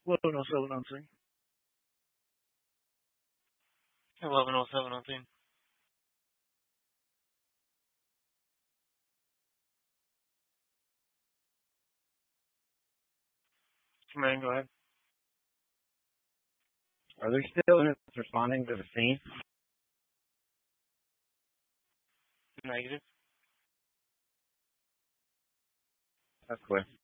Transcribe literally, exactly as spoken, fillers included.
eleven oh seven on scene. eleven oh seven on scene. Command, go ahead. Are there still units responding to the scene? Negative. That's clear.